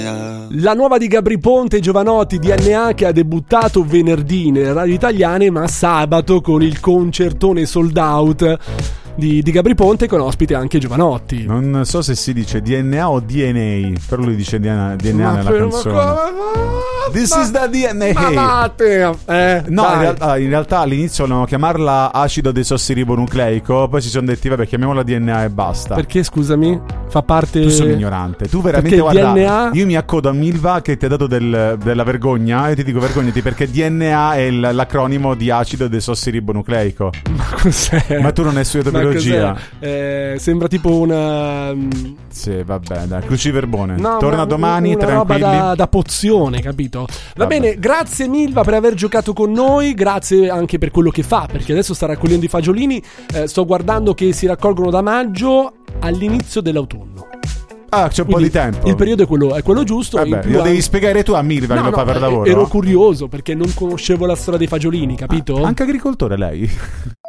La nuova di Gabry Ponte e Jovanotti, DNA, che ha debuttato venerdì nelle radio italiane, ma sabato con il concertone sold out di Gabry Ponte, con ospite anche Jovanotti. Non so se si dice DNA o DNA, però lui dice DNA nella canzone. This is the DNA. No, in realtà all'inizio volevano chiamarla acido desossiribonucleico, poi si sono detti vabbè, chiamiamola DNA e basta. Perché, scusami, fa parte... Tu sei ignorante. Tu veramente, guarda, DNA... io mi accodo a Milva che ti ha dato della vergogna e ti dico vergognati, perché DNA è l'acronimo di acido desossiribonucleico. Ma cos'è? Ma tu non hai studiato biologia. Sembra tipo una... Sì, vabbè, dai, cruciverbone. No, torna domani, una tranquilli. roba da pozione, capito? Va bene, grazie Milva per aver giocato con noi, grazie anche per quello che fa, perché adesso sta raccogliendo i fagiolini. Sto guardando che si raccolgono da maggio all'inizio dell'autunno. Ah, c'è un po' di tempo. Il periodo è quello giusto. Vabbè, lo devi spiegare tu a Milva che lo fa per lavoro. Ero curioso perché non conoscevo la storia dei fagiolini, capito? Anche agricoltore lei?